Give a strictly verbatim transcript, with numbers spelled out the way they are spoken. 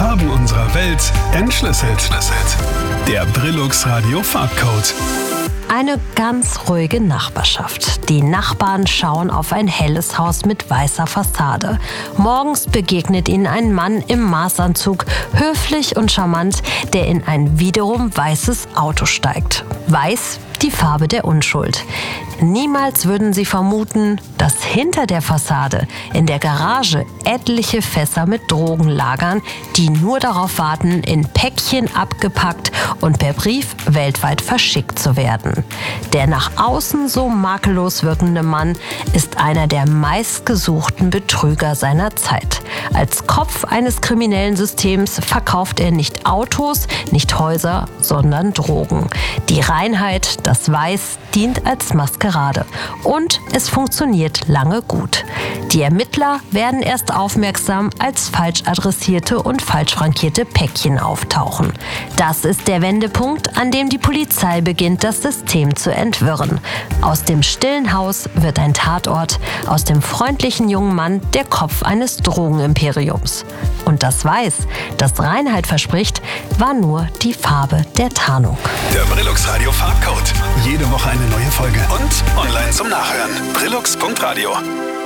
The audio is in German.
Farben unserer Welt entschlüsselt. Der Brillux Radio Farbcode. Eine ganz ruhige Nachbarschaft. Die Nachbarn schauen auf ein helles Haus mit weißer Fassade. Morgens begegnet ihnen ein Mann im Maßanzug, höflich und charmant, der in ein wiederum weißes Auto steigt. Weiß, die Farbe der Unschuld. Niemals würden sie vermuten, dass hinter der Fassade in der Garage etliche Fässer mit Drogen lagern, die nur darauf warten, in Päckchen abgepackt und per Brief weltweit verschickt zu werden. Der nach außen so makellos wirkende Mann ist einer der meistgesuchten Betrüger seiner Zeit. Als Kopf eines kriminellen Systems verkauft er nicht Autos, nicht Häuser, sondern Drogen. Die Reinheit, das Weiß, dient als Maskerade. Und es funktioniert lange gut. Die Ermittler werden erst aufmerksam, als falsch adressierte und falsch frankierte Päckchen auftauchen. Das ist der Wendepunkt, an dem die Polizei beginnt, das System zu entwirren. Aus dem stillen Haus wird ein Tatort, aus dem freundlichen jungen Mann der Kopf eines Drogenimperiums. Und das Weiß, das Reinheit verspricht, war nur die Farbe der Tarnung. Der Brillux Radio Farbcode. Jede Woche eine neue Folge und online zum Nachhören. brillux punkt radio.